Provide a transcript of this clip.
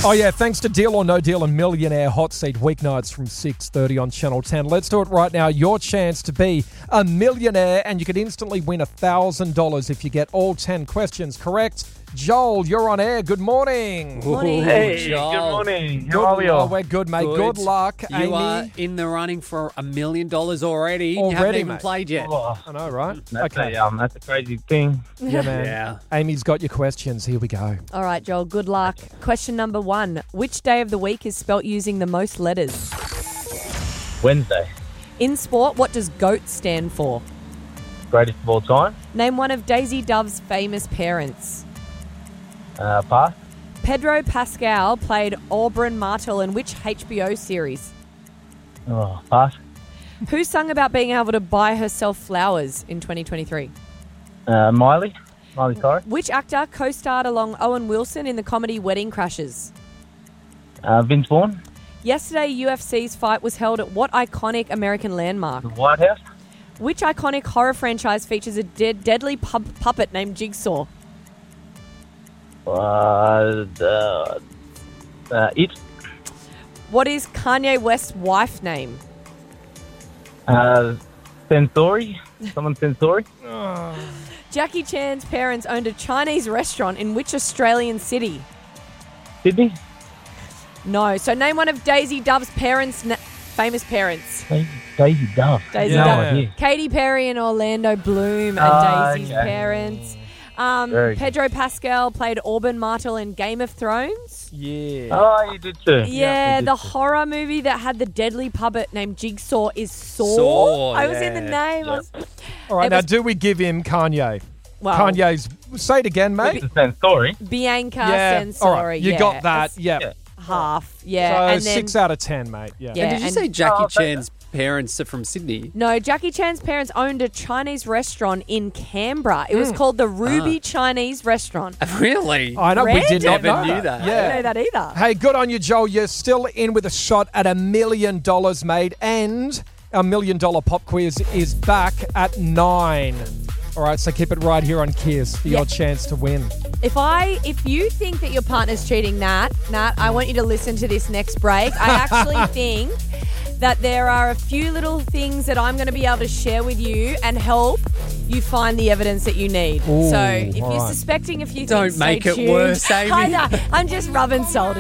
Oh, yeah, thanks to Deal or No Deal and Millionaire Hot Seat weeknights from 6:30 on Channel 10. Let's do it right now. Your chance to be a millionaire, and you could instantly win $1,000 if you get all 10 questions correct. Joel, you're on air. Good morning. Morning. Hey, Joel. good morning. How are we all? Oh, we're good, mate. Good luck, You Amy. are in the running for $1 million already. You haven't Already, even mate. played yet. Oh, I know, right? that's a crazy thing. Yeah, man. Yeah. Amy's got your questions. Here we go. All right, Joel, good luck. Question number 1. Which day of the week is spelt using the most letters? Wednesday, In sport, what does GOAT stand for? greatest of all time. Name one of Daisy Dove's famous parents. Pass. Pedro Pascal played Aubrey Martel in which HBO series? Oh, pass. Who sung about being able to buy herself flowers in 2023? Miley Cyrus. Which actor co-starred along Owen Wilson in the comedy Wedding Crashers? Vince Vaughn. Yesterday, UFC's fight was held at what iconic American landmark? The White House. Which iconic horror franchise features a deadly puppet named Jigsaw? It. What is Kanye West's wife's name? Sensori. Someone Sensori. Jackie Chan's parents owned a Chinese restaurant in which Australian city? Sydney. No. So name one of Daisy Dove's parents' famous parents. Daisy Dove. Daisy Yeah. Dove. No idea. Katy Perry and Orlando Bloom are Daisy's okay. parents. Very good. Pedro Pascal played Aubrey Martel in Game of Thrones. Yeah. Oh, you did too. Yeah, you did the too. horror movie that had the deadly puppet named Jigsaw is Saw. Saw, I was in the yeah. name. I was- All right, It now was- do we give him Kanye? Well, Kanye's... Say it again, mate. Sensori. Bianca Yeah. Sensori. All right, you got that. That's Yeah. Yeah. half. Yeah. So and then 6 out of 10, mate. Yeah. Yeah. And did you and- say Jackie Oh, thank Chan's parents are from Sydney? No, Jackie Chan's parents owned a Chinese restaurant in Canberra. It was called the Ruby Chinese Restaurant. Really? I know, we did not Never know knew that. I Yeah. didn't know that either. Hey, good on you, Joel. You're still in with a shot at $1 million, mate. And our $1 million pop quiz is back at 9. All right, so keep it right here on Kiss for your Yeah. chance to win. If you think that your partner's cheating, Nat, I want you to listen to this next break. I actually think that there are a few little things that I'm going to be able to share with you and help you find the evidence that you need. Ooh, So if all you're right. suspecting a few Don't things, make stay it tuned. worse, Amy. I know. I'm just rubbing salt